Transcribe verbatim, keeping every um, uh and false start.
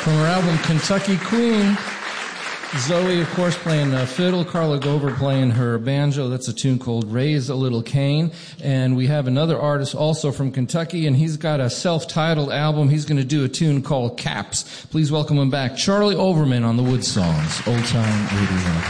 From her album Kentucky Queen, Zoe, of course, playing uh, fiddle, Carla Gover playing her banjo. That's a tune called Raise a Little Cain. And we have another artist also from Kentucky, and he's got a self-titled album. He's going to do a tune called Caps. Please welcome him back, Charlie Overman on the Wood Songs, Old Time Radio.